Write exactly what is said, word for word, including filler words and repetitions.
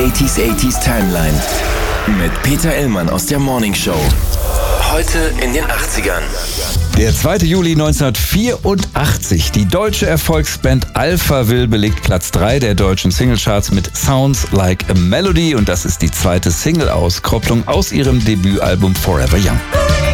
achtziger achtziger Timeline mit Peter Illmann aus der Morning Show. Heute in den achtzigern. Der zweite Juli neunzehnhundertvierundachtzig. Die deutsche Erfolgsband Alphaville belegt Platz drei der deutschen Singlecharts mit Sounds Like a Melody und das ist die zweite Single-Auskopplung aus ihrem Debütalbum Forever Young.